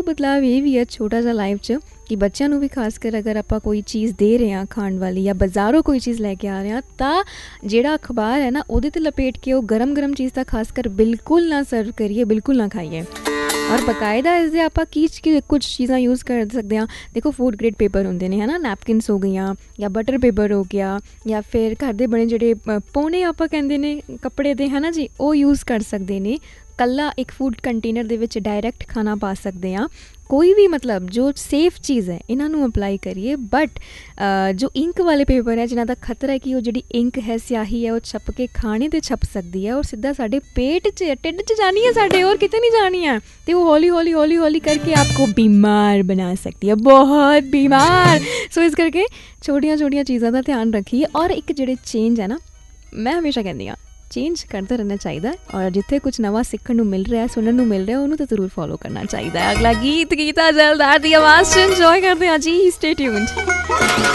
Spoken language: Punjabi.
ਬਦਲਾਵ ਇਹ ਵੀ ਹੈ ਛੋਟਾ ਜਿਹਾ ਲਾਈਫ 'ਚ ਕਿ ਬੱਚਿਆਂ ਨੂੰ ਵੀ ਖਾਸ ਕਰ ਅਗਰ ਆਪਾਂ ਕੋਈ ਚੀਜ਼ ਦੇ ਰਹੇ ਹਾਂ ਖਾਣ ਵਾਲੀ ਜਾਂ ਬਾਜ਼ਾਰੋਂ ਕੋਈ ਚੀਜ਼ ਲੈ ਕੇ ਆ ਰਹੇ ਹਾਂ ਤਾਂ ਜਿਹੜਾ ਅਖਬਾਰ ਹੈ ਨਾ ਉਹਦੇ 'ਤੇ ਲਪੇਟ ਕੇ ਉਹ ਗਰਮ ਚੀਜ਼ ਤਾਂ ਖਾਸ ਕਰ ਬਿਲਕੁਲ ਨਾ ਸਰਵ ਕਰੀਏ, ਬਿਲਕੁਲ ਨਾ ਖਾਈਏ। ਔਰ ਬਕਾਇਦਾ ਇਸਦੇ ਆਪਾਂ ਕੁਝ ਚੀਜ਼ਾਂ ਯੂਜ਼ ਕਰ ਸਕਦੇ ਹਾਂ। ਦੇਖੋ ਫੂਡ ਗ੍ਰੇਡ ਪੇਪਰ ਹੁੰਦੇ ਨੇ ਹੈ ਨਾ, ਨੈਪਕਿਨਸ ਹੋ ਗਈਆਂ ਜਾਂ ਬਟਰ ਪੇਪਰ ਹੋ ਗਿਆ ਜਾਂ ਫਿਰ ਘਰ ਦੇ ਬਣੇ ਜਿਹੜੇ ਪੌਣੇ ਆਪਾਂ ਕਹਿੰਦੇ ਨੇ ਕੱਪੜੇ ਦੇ ਹੈ ਨਾ ਜੀ, ਉਹ ਯੂਜ਼ ਕਰ ਸਕਦੇ ਨੇ। ਇਕੱਲਾ ਇੱਕ ਫੂਡ ਕੰਟੇਨਰ ਦੇ ਵਿੱਚ ਡਾਇਰੈਕਟ ਖਾਣਾ ਪਾ ਸਕਦੇ ਹਾਂ। ਕੋਈ ਵੀ ਮਤਲਬ ਜੋ ਸੇਫ ਚੀਜ਼ ਹੈ ਇਹਨਾਂ ਨੂੰ ਅਪਲਾਈ ਕਰੀਏ। ਬਟ ਜੋ ਇੰਕ ਵਾਲੇ ਪੇਪਰ ਹੈ ਜਿਨ੍ਹਾਂ ਦਾ ਖਤਰਾ ਹੈ ਕਿ ਉਹ ਜਿਹੜੀ ਇੰਕ ਹੈ, ਸਿਆਹੀ ਹੈ, ਉਹ ਛਪ ਕੇ ਖਾਣੇ 'ਤੇ ਛਪ ਸਕਦੀ ਹੈ ਔਰ ਸਿੱਧਾ ਸਾਡੇ ਪੇਟ 'ਚ ਢਿੱਡ 'ਚ ਜਾਣੀ ਹੈ ਸਾਡੇ, ਹੋਰ ਕਿਤੇ ਨਹੀਂ ਜਾਣੀ ਹੈ। ਅਤੇ ਉਹ ਹੌਲੀ ਕਰਕੇ ਆਪਕੋ बीमार बना सकती है, बहुत बीमार। ਸੋ ਇਸ ਕਰਕੇ ਛੋਟੀਆਂ ਚੀਜ਼ਾਂ ਦਾ ਧਿਆਨ ਰੱਖੀਏ। ਔਰ ਇੱਕ ਜਿਹੜੇ ਚੇਂਜ ਹੈ ਨਾ, ਮੈਂ ਹਮੇਸ਼ਾ ਕਹਿੰਦੀ ਹਾਂ ਚੇਂਜ ਕਰਦਾ ਰਹਿਣਾ ਚਾਹੀਦਾ ਔਰ ਜਿੱਥੇ ਕੁਝ ਨਵਾਂ ਸਿੱਖਣ ਨੂੰ ਮਿਲ ਰਿਹਾ, ਸੁਣਨ ਨੂੰ ਮਿਲ ਰਿਹਾ, ਉਹਨੂੰ ਤਾਂ ਜ਼ਰੂਰ ਫੋਲੋ ਕਰਨਾ ਚਾਹੀਦਾ ਹੈ। ਅਗਲਾ ਗੀਤਾ ਜੈਲਦਾਰ ਦੀ ਆਵਾਜ਼ 'ਚ ਇੰਜੋਏ ਕਰਦੇ ਹਾਂ ਜੀ। Stay tuned.